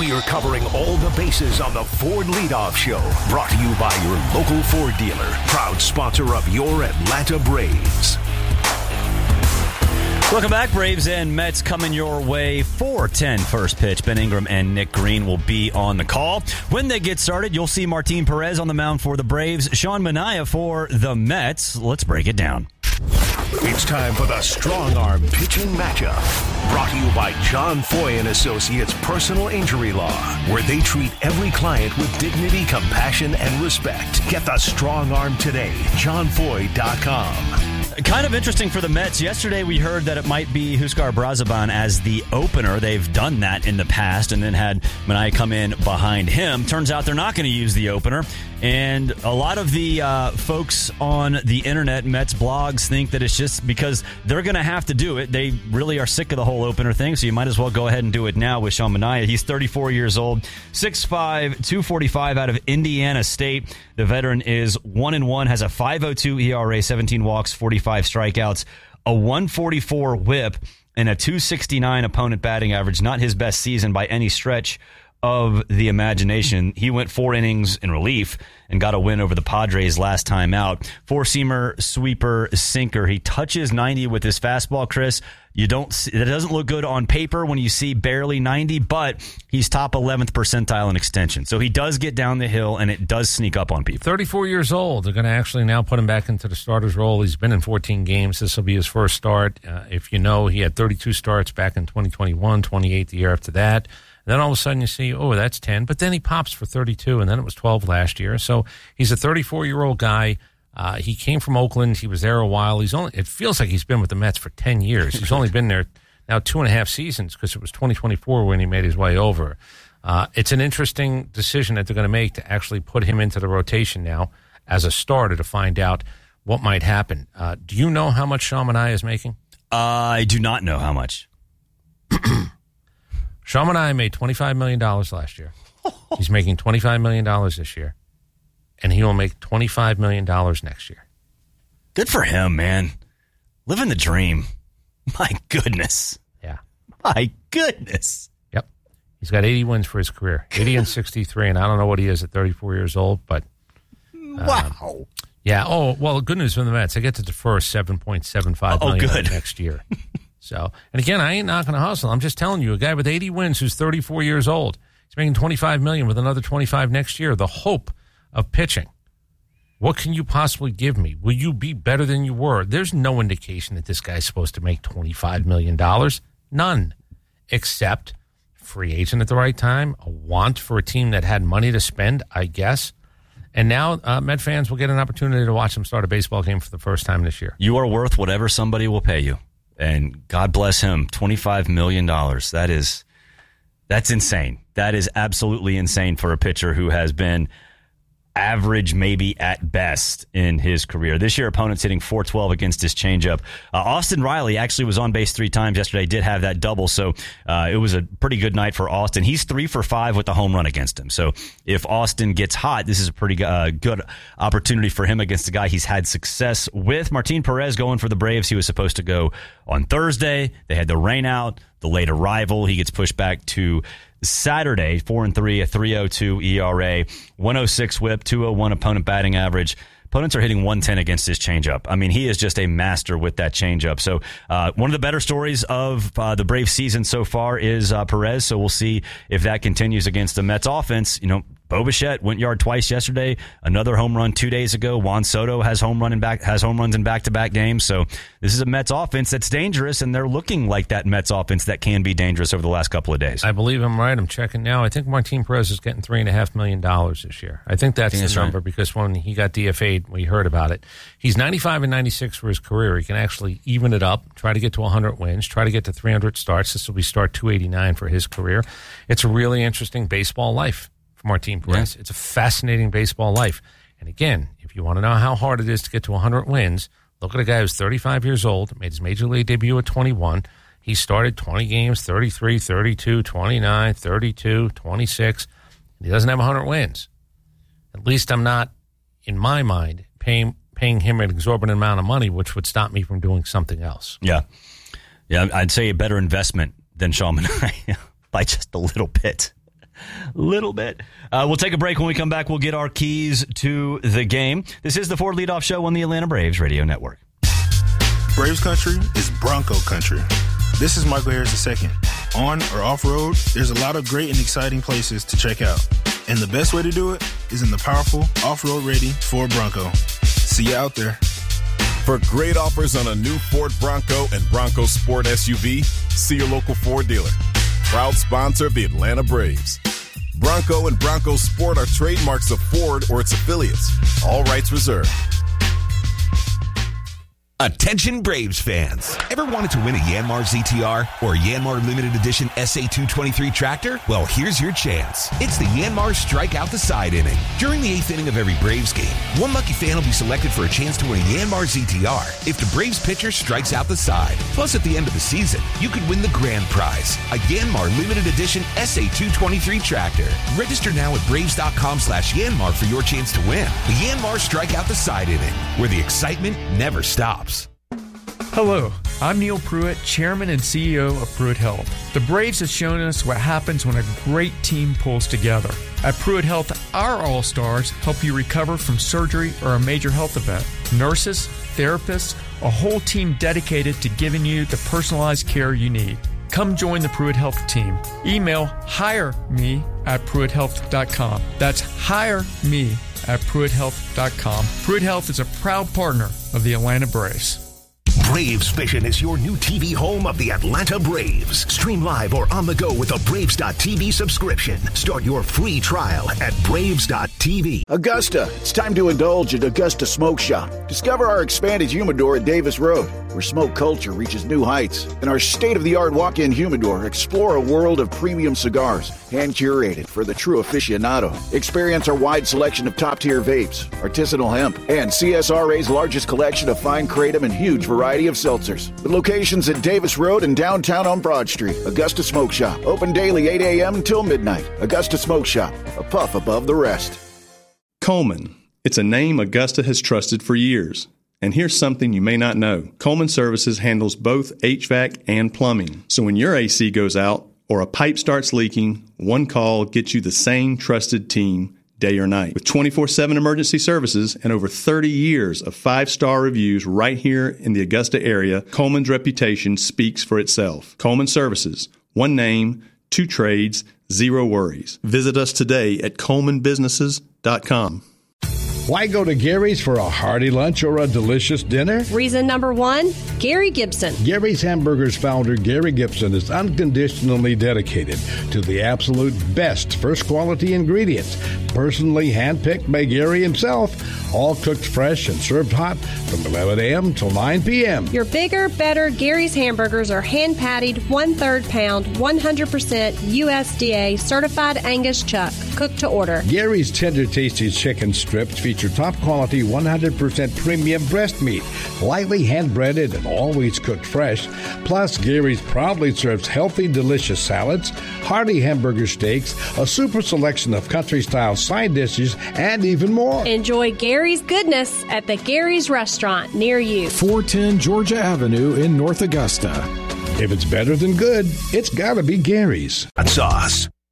We are covering all the bases on the Ford Leadoff Show. Brought to you by your local Ford dealer. Proud sponsor of your Atlanta Braves. Welcome back. Braves and Mets coming your way. 4:10 first pitch. Ben Ingram and Nick Green will be on the call. When they get started, you'll see Martin Perez on the mound for the Braves, Sean Manaea for the Mets. Let's break it down. It's time for the Strong Arm Pitching Matchup. Brought to you by John Foy & Associates Personal Injury Law, where they treat every client with dignity, compassion, and respect. Get the Strong Arm today. JohnFoy.com. Kind of interesting for the Mets. Yesterday we heard that it might be Huascar Brazoban as the opener. They've done that in the past and then had Manaea come in behind him. Turns out they're not going to use the opener. And a lot of the folks on the internet, Mets blogs, think that it's just because they're going to have to do it. They really are sick of the whole opener thing, so you might as well go ahead and do it now with Sean Manaea. He's 34 years old, 6'5", 245 out of Indiana State. The veteran is 1-1, has a 5.02 ERA, 17 walks, 45 strikeouts, a 144 whip, and a 269 opponent batting average. Not his best season by any stretch of the imagination. He went 4 innings in relief and got a win over the Padres last time out. Four-seamer, sweeper, sinker. He touches 90 with his fastball, Chris. You don't see, that doesn't look good on paper when you see barely 90, but he's top 11th percentile in extension. So he does get down the hill, and it does sneak up on people. 34 years old. They're going to actually now put him back into the starter's role. He's been in 14 games. This will be his first start. If you know, he had 32 starts back in 2021, 28 the year after that. And then all of a sudden you see, oh, that's 10. But then he pops for 32, and then it was 12 last year. So he's a 34-year-old guy. He came from Oakland. He was there a while. It feels like he's been with the Mets for 10 years. He's only been there now 2.5 seasons because it was 2024 when he made his way over. It's an interesting decision that they're going to make to actually put him into the rotation now as a starter to find out what might happen. Do you know how much Sean Manaea is making? I do not know how much. Sean Manaea made $25 million last year. He's making $25 million this year. And he will make $25 million next year. Good for him, man. Living the dream. My goodness. Yeah. My goodness. Yep. He's got 80 wins for his career. 80 and 63, and I don't know what he is at 34 years old, but... wow. Yeah. Oh, well, good news from the Mets. They get to defer $7.75 million next year. So, and again, I ain't knocking a hustle. I'm just telling you, a guy with 80 wins who's 34 years old, he's making $25 million with another 25 next year. The hope of pitching. What can you possibly give me? Will you be better than you were? There's no indication that this guy's supposed to make $25 million. None. Except free agent at the right time, a want for a team that had money to spend, I guess. And now Met fans will get an opportunity to watch him start a baseball game for the first time this year. You are worth whatever somebody will pay you. And God bless him, $25 million. That's insane. That is absolutely insane for a pitcher who has been average maybe at best in his career. This year, opponents hitting .412 against his changeup. Austin Riley actually was on base 3 times yesterday, did have that double, so it was a pretty good night for Austin. He's 3 for 5 with the home run against him. So if Austin gets hot, this is a pretty good opportunity for him against a guy he's had success with. Martin Perez going for the Braves. He was supposed to go on Thursday. They had the rain out, the late arrival. He gets pushed back to Saturday, 4-3, a 3.02 ERA, 106 whip, 201 opponent batting average. Opponents are hitting 110 against his changeup. I mean, he is just a master with that changeup. So one of the better stories of the Braves season so far is Perez. So we'll see if that continues against the Mets offense. You know, Bo Bichette went yard twice yesterday. Another home run 2 days ago. Juan Soto has home runs in back-to-back games. So this is a Mets offense that's dangerous, and they're looking like that Mets offense that can be dangerous over the last couple of days. I believe I'm right. I'm checking now. I think Martin Perez is getting $3.5 million this year. I think that's the number right, because when he got DFA'd, we heard about it. He's 95 and 96 for his career. He can actually even it up, try to get to 100 wins, try to get to 300 starts. This will be start 289 for his career. It's a really interesting baseball life. Martin Perez. Yeah. It's a fascinating baseball life. And again, if you want to know how hard it is to get to 100 wins, look at a guy who's 35 years old, made his major league debut at 21. He started 20 games, 33, 32, 29, 32, 26. And he doesn't have 100 wins. At least I'm not, in my mind, paying him an exorbitant amount of money, which would stop me from doing something else. Yeah. Yeah, I'd say a better investment than Sean Manaea by just a little bit. Little bit. We'll take a break. When we come back, we'll get our keys to the game. This is the Ford Leadoff Show on the Atlanta Braves Radio Network. Braves country is Bronco country. This is Michael Harris II. On or off-road, there's a lot of great and exciting places to check out. And the best way to do it is in the powerful, off-road ready Ford Bronco. See you out there. For great offers on a new Ford Bronco and Bronco Sport SUV, see your local Ford dealer. Proud sponsor of the Atlanta Braves. Bronco and Bronco Sport are trademarks of Ford or its affiliates. All rights reserved. Attention Braves fans. Ever wanted to win a Yanmar ZTR or a Yanmar Limited Edition SA223 tractor? Well, here's your chance. It's the Yanmar Strike Out the Side inning. During the 8th inning of every Braves game, one lucky fan will be selected for a chance to win a Yanmar ZTR if the Braves pitcher strikes out the side. Plus, at the end of the season, you could win the grand prize, a Yanmar Limited Edition SA223 tractor. Register now at Braves.com/Yanmar for your chance to win. The Yanmar Strike Out the Side inning, where the excitement never stops. Hello, I'm Neil Pruitt, Chairman and CEO of Pruitt Health. The Braves have shown us what happens when a great team pulls together. At Pruitt Health, our All-Stars help you recover from surgery or a major health event. Nurses, therapists, a whole team dedicated to giving you the personalized care you need. Come join the Pruitt Health team. Email hireme@pruitthealth.com. That's hireme@pruitthealth.com. Pruitt Health is a proud partner of the Atlanta Braves. Braves Vision is your new TV home of the Atlanta Braves. Stream live or on the go with a Braves.TV subscription. Start your free trial at Braves.TV. Augusta, it's time to indulge at Augusta Smoke Shop. Discover our expanded humidor at Davis Road, where smoke culture reaches new heights. And our state-of-the-art walk-in humidor, explore a world of premium cigars, hand-curated for the true aficionado. Experience our wide selection of top-tier vapes, artisanal hemp, and CSRA's largest collection of fine kratom and huge variety of seltzers. With locations at Davis Road and downtown on Broad Street. Augusta Smoke Shop, open daily 8 a.m. until midnight. Augusta Smoke Shop, a puff above the rest. Coleman. It's a name Augusta has trusted for years. And here's something you may not know. Coleman Services handles both HVAC and plumbing. So when your AC goes out or a pipe starts leaking, one call gets you the same trusted team day or night. With 24/7 emergency services and over 30 years of 5-star reviews right here in the Augusta area, Coleman's reputation speaks for itself. Coleman Services. One name, 2 trades, 0 worries. Visit us today at colemanbusinesses.com. Why go to Gary's for a hearty lunch or a delicious dinner? Reason number 1, Gary Gibson. Gary's Hamburgers founder Gary Gibson is unconditionally dedicated to the absolute best first quality ingredients, personally handpicked by Gary himself, all cooked fresh and served hot from 11 a.m. till 9 p.m. Your bigger, better Gary's hamburgers are hand-patted, 1/3 pound, 100% USDA certified Angus chuck, cooked to order. Gary's tender, tasty chicken strips feature top-quality 100% premium breast meat, lightly hand-breaded and always cooked fresh. Plus, Gary's proudly serves healthy, delicious salads, hearty hamburger steaks, a super selection of country-style side dishes, and even more. Enjoy Gary's goodness at the Gary's Restaurant near you. 410 Georgia Avenue in North Augusta. If it's better than good, it's got to be Gary's. Sauce.